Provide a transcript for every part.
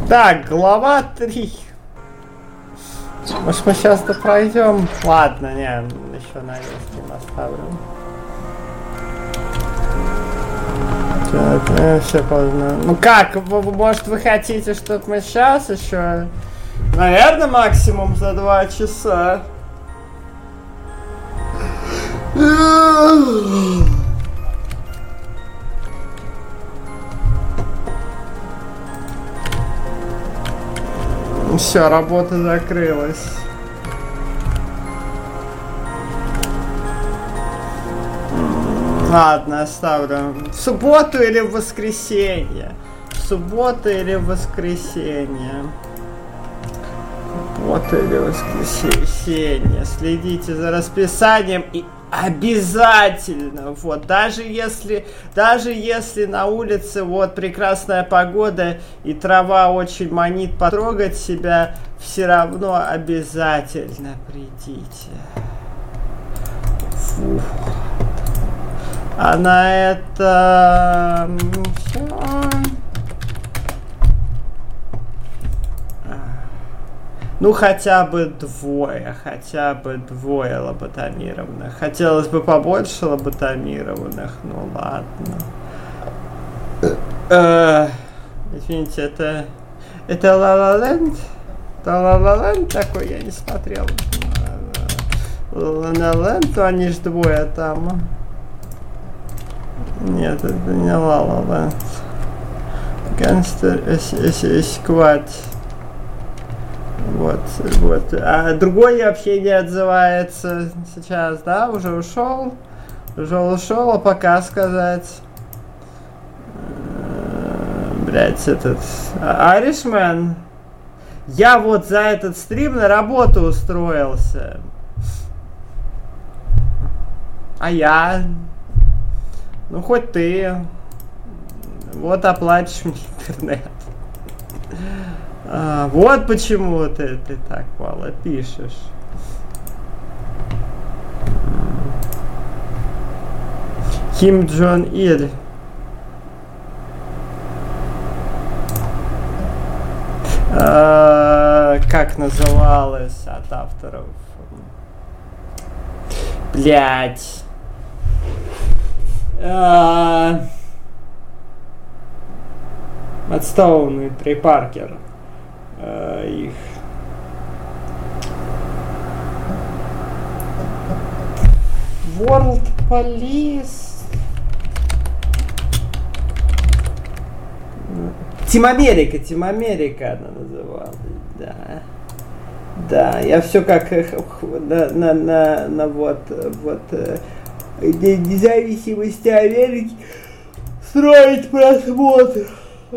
Так, глава 3. Может, мы сейчас-то пройдем? Ладно, не, еще на несколько оставлю. Все поздно. Ну как, может, вы хотите, чтобы мы сейчас еще? Наверное, максимум за 2 часа. Все, работа закрылась. Ладно, оставлю. В субботу или в воскресенье? В субботу или в воскресенье? В субботу или в воскресенье. Следите за расписанием и обязательно, вот, даже если на улице вот прекрасная погода и трава очень манит потрогать себя, все равно обязательно придите. Фу. А на это все. Ну, хотя бы двое лоботомированных. Хотелось бы побольше лоботомированных, ну ладно. Извините, это La La Land? La La Land такой я не смотрел. La La Land, они ж двое там. Нет, это не La La Land. Gangster Squad. Вот. А другой вообще не отзывается сейчас, да? Уже ушел, а пока сказать. Блять, этот... Irishman. Я вот за этот стрим на работу устроился. А я... Ну, хоть ты. Вот оплатишь мне интернет. Вот почему ты так мало пишешь. Ким Джон Ир. Как называлось от авторов? Блять. От Стоун и Трей Паркер. Их. World Police. Тим Америка она называлась, да. Да, я все как на вот независимости Америки строить просмотр.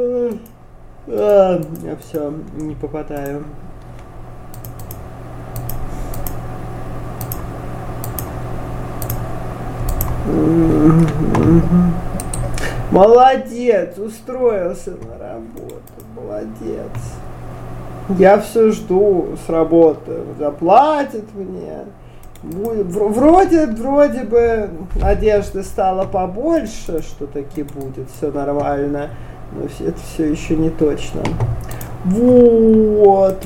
Я все не попадаю. Молодец, устроился на работу, молодец. Я все жду с работы, заплатят мне. Вроде бы надежды стало побольше, что таки будет все нормально. Но это все еще не точно. Вот.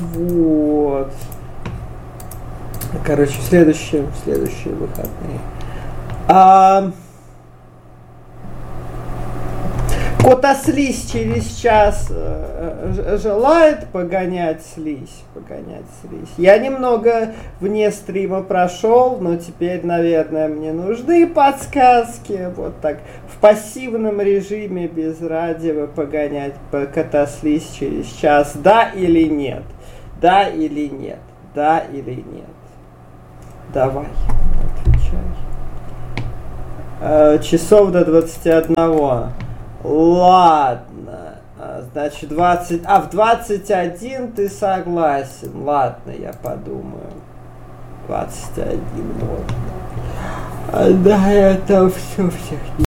Короче, следующие выходные. Кота-слизь через час желает погонять слизь. Я немного вне стрима прошел, но теперь, наверное, мне нужны подсказки. Вот так в пассивном режиме без радио погонять по кота-слизь через час. Да или нет? Давай, отвечай. Часов до 21. Ладно, значит, в 21 ты согласен. Ладно, я подумаю. 21 можно. А до этого все всех не